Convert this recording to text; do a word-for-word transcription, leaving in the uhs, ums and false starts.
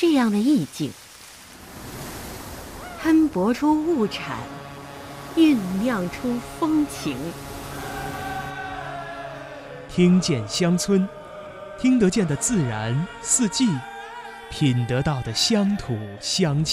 这样的意境，摊薄出物产，酝酿出风情。 听见乡村，听得见的自然四季，品得到的乡土乡情。